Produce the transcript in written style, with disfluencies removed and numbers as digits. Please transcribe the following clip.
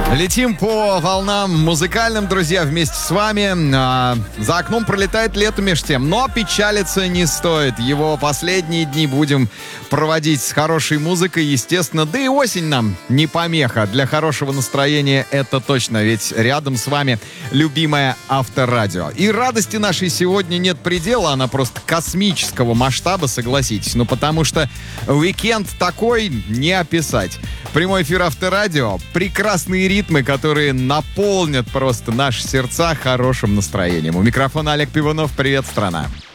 Летим по волнам музыкальным, друзья, вместе с вами. За окном пролетает лето меж тем, но печалиться не стоит. Его последние дни будем проводить с хорошей музыкой, естественно. Да и осень нам не помеха. Для хорошего настроения это точно, ведь рядом с вами любимое Авторадио. И радости нашей сегодня нет предела, она просто космического масштаба, согласитесь. Ну, потому что уикенд такой не описать. Прямой эфир Авторадио, прекрасные ритмы, которые наполнят просто наши сердца хорошим настроением. У микрофона Олег Пивунов. Привет, страна.